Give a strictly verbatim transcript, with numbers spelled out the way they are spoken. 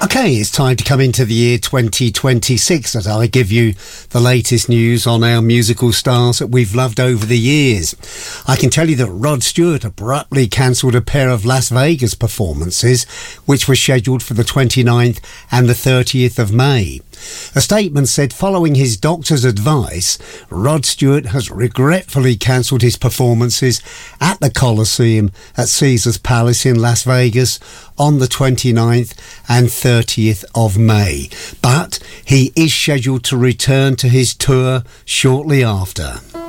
Okay, it's time to come into the year twenty twenty-six as I give you the latest news on our musical stars that we've loved over the years. I can tell you that Rod Stewart abruptly cancelled a pair of Las Vegas performances which were scheduled for the twenty-ninth and the thirtieth of May. A statement said following his doctor's advice, Rod Stewart has regretfully cancelled his performances at the Coliseum at Caesars Palace in Las Vegas on the twenty-ninth and thirtieth of May. But he is scheduled to return to his tour shortly after.